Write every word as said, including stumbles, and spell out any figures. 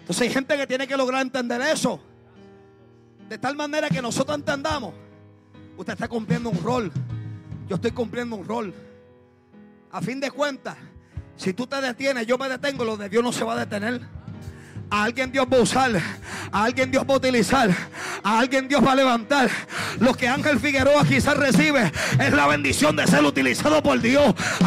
Entonces hay gente que tiene que lograr entender eso. De tal manera que nosotros entendamos. Usted está cumpliendo un rol. Yo estoy cumpliendo un rol. A fin de cuentas, si tú te detienes, yo me detengo, lo de Dios no se va a detener. A alguien Dios va a usar, a alguien Dios va a utilizar, a alguien Dios va a levantar. Lo que Ángel Figueroa quizás recibe es la bendición de ser utilizado por Dios.